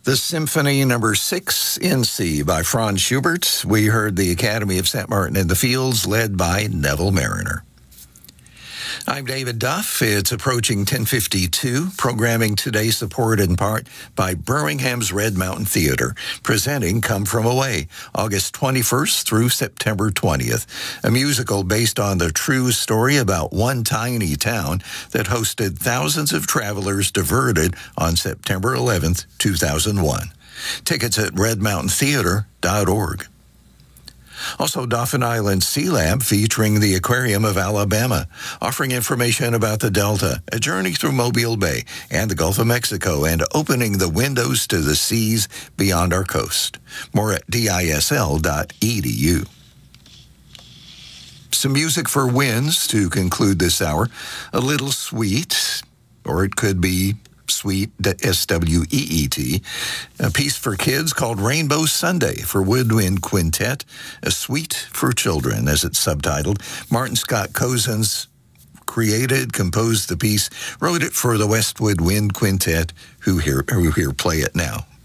The Symphony Number 6 in C by Franz Schubert. We heard the Academy of St. Martin in the Fields, led by Neville Mariner. I'm David Duff. It's approaching 10:52. Programming today supported in part by Birmingham's Red Mountain Theater, presenting Come From Away, August 21st through September 20th, a musical based on the true story about one tiny town that hosted thousands of travelers diverted on September 11th, 2001. Tickets at redmountaintheater.org. Also, Dauphin Island Sea Lab featuring the Aquarium of Alabama, offering information about the Delta, a journey through Mobile Bay and the Gulf of Mexico, and opening the windows to the seas beyond our coast. More at disl.edu. Some music for winds to conclude this hour. A little sweet, or it could be sweet, S-W-E-E-T. A piece for kids called Rainbow Sunday for Woodwind Quintet, A Suite for Children, as it's subtitled. Martin Scott Cozens created, composed the piece, wrote it for the Westwood Wind Quintet, who here play it now.